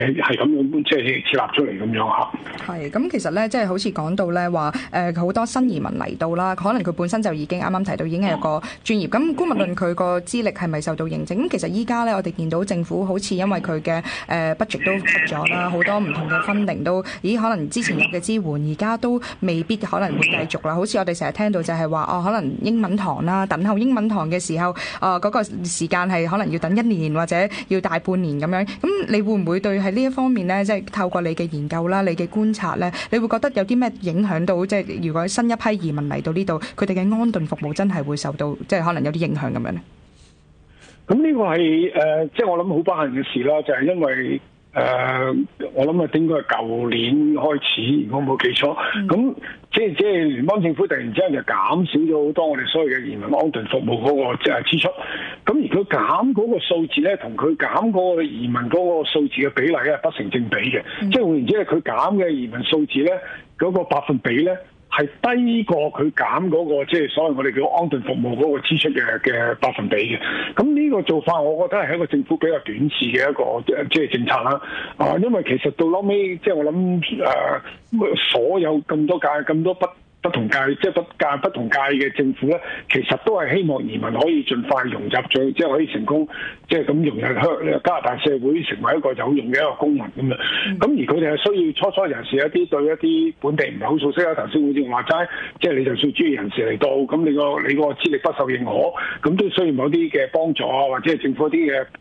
係咁樣即係設立出嚟咁樣嚇。 係咁，其實咧即係好似講到咧話好多新移民嚟到啦，可能佢本身就已經啱啱提到已經係有個專業。咁姑勿論佢個資歷係咪受到認證？咁其實依家咧我哋見到政府好似因為佢嘅budget都出咗啦，好多唔同嘅funding都可能之前有嘅支援，而家都未必可能會繼續啦。好似我哋成日聽到就係話可能英文堂啦，等候英文堂嘅時候嗰個時間係可能要等1年或者要大半年咁樣。咁你會唔會對喺呢一方面咧，即係透過你嘅研究啦、你嘅觀察咧，你會覺得有啲咩影響到？即係如果新一批移民嚟到呢度，佢哋嘅安頓服務真係會受到即係可能有啲影響咁樣咧？ 咁呢個係即係我諗好不幸嘅事啦，就係因為我諗應該係舊年開始，如果冇記錯，咁即係聯邦政府突然之間就減少咗好多我哋所謂嘅移民安頓服務嗰個支出。咁而佢減嗰個數字咧，同佢減嗰個移民嗰個數字嘅比例係不成正比嘅。即係換言之，佢減嘅移民數字咧，嗰個百分比咧，係低過佢減嗰個即係所謂我哋叫安頓服務嗰個支出嘅百分比嘅。咁呢個做法，我覺得係一個政府比較短視嘅一個即係政策啦。因為其實到後尾，即係我諗所有咁多屆咁多不同屆即係不同屆嘅政府咧，其實都係希望移民可以盡快融入咗，即係可以成功即係咁融入加拿大社會，成為一個有用嘅一個公民咁樣。咁而佢哋係需要初人士一啲對一啲本地唔係好熟悉啦。頭先好似我話齋，即係你就算專業人士嚟到，咁你個資歷不受認可，咁都需要某啲嘅幫助啊，或者係政府一啲嘅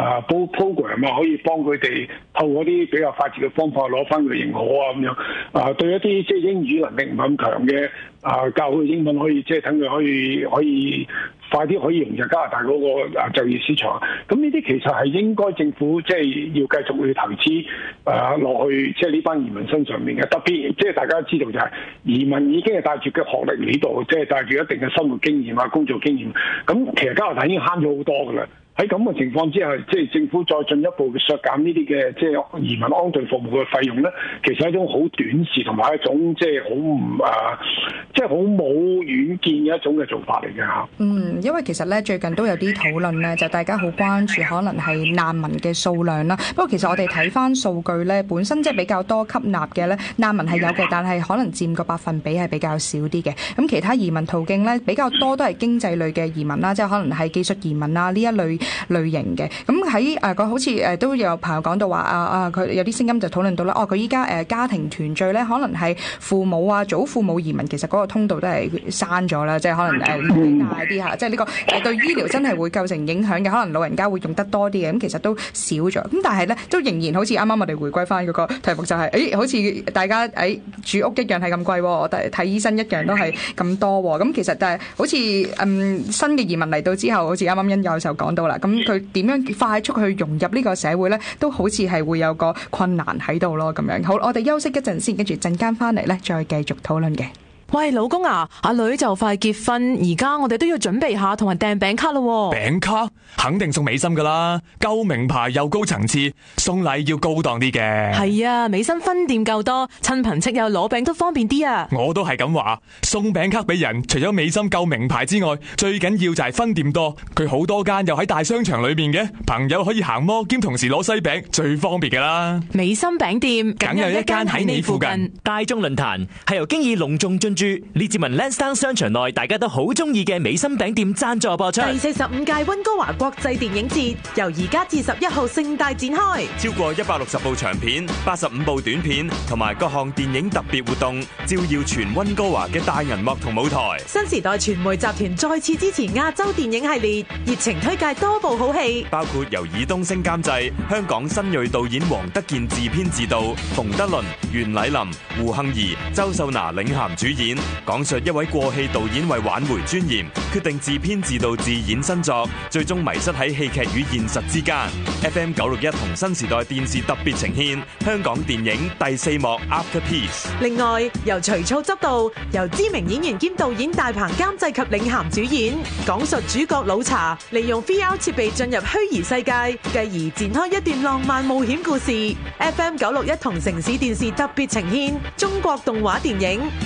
program 啊，可以幫佢哋透過啲比較快捷嘅方法攞翻佢認可啊咁樣。對一啲即係英語能力唔係咁強嘅教佢英文，可以即係等佢可以快啲可以融入加拿大嗰個就業市場。咁呢啲其實係應該政府即係要繼續去投資落去即係呢班移民身上面嘅。特別即係大家知道就係移民已經係帶住嘅學歷嚟呢度，即係帶住一定嘅生活經驗啊、工作經驗。咁其實加拿大已經慳咗好多㗎啦。喺咁嘅情況之下，即係政府再進一步削減呢啲嘅即係移民安頓服務嘅費用咧，其實係一種好短視同埋一種即係好唔即係好冇遠見嘅一種嘅做法嚟嘅嚇。 因為其實咧最近都有啲討論咧，就大家好關注可能係難民嘅數量啦。不過其實我哋睇翻數據咧，本身即係比較多吸納嘅咧難民係有嘅，但係可能佔個百分比係比較少啲嘅。咁其他移民途徑咧比較多都係經濟類嘅移民啦，即係可能係技術移民啊呢一類型嘅。咁喺好似都有朋友講到話佢有啲聲音就討論到啦，佢依家家庭團聚咧，可能係父母啊祖父母移民，其實嗰個通道都係閂咗啦，即係可能年紀大啲嚇，即係呢個對醫療真係會構成影響嘅，可能老人家會用得多啲嘅，咁其實都少咗。咁但係咧都仍然好似啱啱我哋回歸翻嗰個題目就係，好似大家住屋一樣係咁貴，睇醫生一樣都係咁多喎。咁其實但係好似新嘅移民嚟到之後，好似啱啱殷教授講到啦，咁佢點樣快速去融入呢個社會咧，都好似係會有個困難喺度咯咁樣。好，我哋休息一陣先，跟住陣間翻嚟咧再繼續討論嘅。 喂，老公啊，阿女就快結婚，而家我哋都要準備下同人訂餅卡咯。 餅卡肯定送美心噶啦，夠名牌又高層次，送禮要高檔啲嘅。係啊，美心分店夠多，親朋戚友攞餅都方便啲啊。 我都係咁話，送餅卡俾人，除咗美心夠名牌之外，最緊要就係分店多。佢好多間又喺大商場裏邊嘅，朋友可以行摩兼同時攞西餅，最方便噶啦。 美心餅店梗有一間喺你附近。 大眾論壇係由經已隆重進駐列治文 Lansdowne 商場內大家都好中意嘅美心餅店贊助播出。 第45屆溫哥華國際電影節由而家至11號盛大展開， 超過160部長片、85部短片同埋各項電影特別活動，照耀全溫哥華嘅大銀幕同舞台。 新時代傳媒集團再次支持亞洲電影系列，熱情推介多部好戲， 包括由爾冬陞監製、香港新銳導演黃德健自編自導，馮德倫、袁禮琳、胡杏兒、周秀娜領銜主演，講述一位過氣導演為挽回尊嚴，決定自編自導自演新作，最終迷失喺戲劇與現實之間。FM 961同新時代電視特別呈獻香港電影第4幕 After Peace。 另外，由徐操執導，由知名演員兼導演大鵬監製及領銜主演，講述主角老查利用 VR 設備進入虛擬世界，繼而展開一段浪漫冒險故事。FM 961同城市電視特別呈獻中國動畫電影《寒夜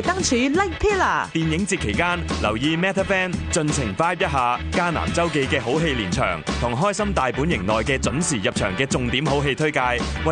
燈柱 Light Pillar。 電影節期間，留意 MetaFan 盡情 vibe 一下迦南周記嘅好戲連場，同開心大本營內嘅準時入場嘅重點好戲推介。